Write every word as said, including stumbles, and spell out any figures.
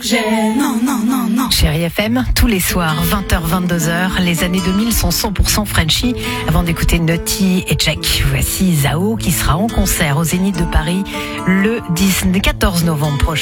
que j'ai. Non, non, non, non. Chérie F M, tous les soirs, vingt heures vingt-deux heures, les années deux mille sont cent pour cent Frenchy. Avant d'écouter Naughty et Jack, voici Zao qui sera en concert au Zénith de Paris le quatorze novembre prochain.